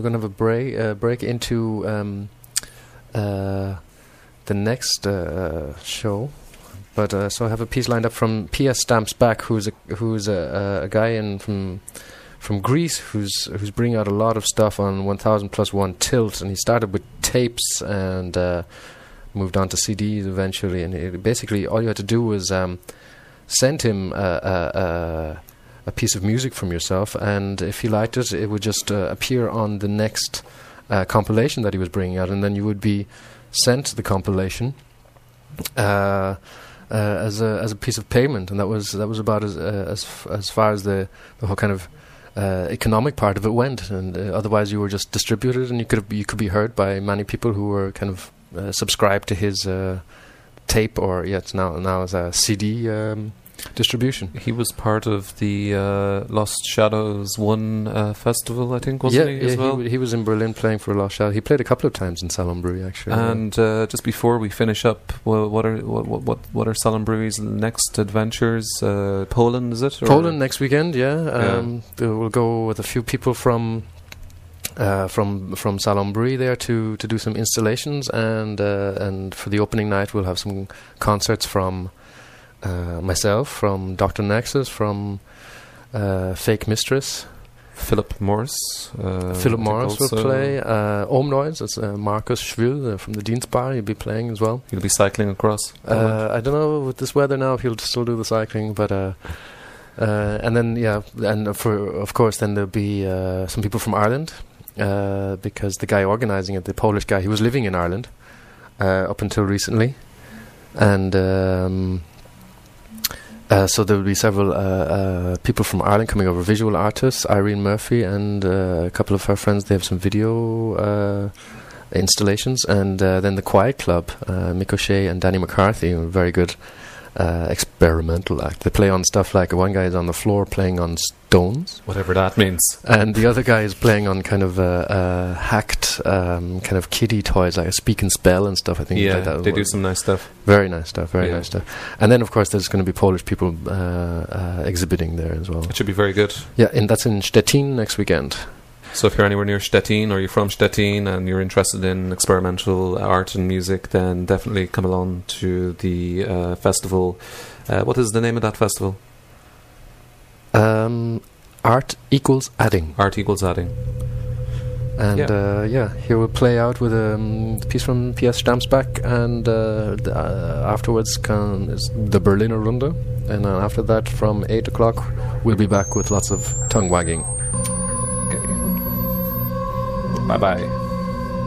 gonna have a break into the next show. But so I have a piece lined up from P.S. Stamps Back, who's a guy from Greece who's bringing out a lot of stuff on 1000+1 Tilt, and he started with tapes and moved on to CDs eventually. And basically, all you had to do was send him a piece of music from yourself, and if he liked it, it would just appear on the next compilation that he was bringing out, and then you would be sent the compilation as a piece of payment, and that was about as far as the whole kind of economic part of it went. And otherwise, you were just distributed, and you could be heard by many people who were kind of subscribed to his tape, or it's now as a CD distribution. He was part of the Lost Shadows 1 festival, I think, wasn't he? As well? He was in Berlin playing for Lost Shadows. He played a couple of times in Salon Brewery, actually. And just before we finish up, well, what are Salon Brewery's next adventures? Poland, is it? Poland next weekend, yeah. We'll go with a few people from Salon Brewery there to do some installations, and for the opening night we'll have some concerts from myself, from Dr. Nexus, from Fake Mistress. Philip Morris. Philip Morris will play. Ohm Noise, that's Markus Schwill from the Dienstbar. He'll be playing as well. He'll be cycling across. I don't know with this weather now if he'll still do the cycling, but and then of course then there'll be some people from Ireland, because the guy organizing it, the Polish guy, he was living in Ireland up until recently, and so there will be several people from Ireland coming over, visual artists, Irene Murphy and a couple of her friends. They have some video installations, and then the Quiet Club, Mick O'Shea and Danny McCarthy, a very good experimental act. They play on stuff like, one guy is on the floor playing on stones, whatever that means, and the other guy is playing on kind of hacked kind of kiddie toys, like a speak and spell and stuff. I think like that. They do some nice stuff. Very nice stuff. Nice stuff. And then of course there's going to be Polish people exhibiting there as well. It should be very good. Yeah, and that's in Stettin next weekend. So if you're anywhere near Stettin, or you're from Stettin and you're interested in experimental art and music, then definitely come along to the festival. What is the name of that festival? Art Equals Adding. Art Equals Adding. And here we'll play out with a piece from P.S. Stamps Back, and afterwards is the Berliner Runde, and after that from 8 o'clock we'll be back with lots of tongue wagging. Bye-bye.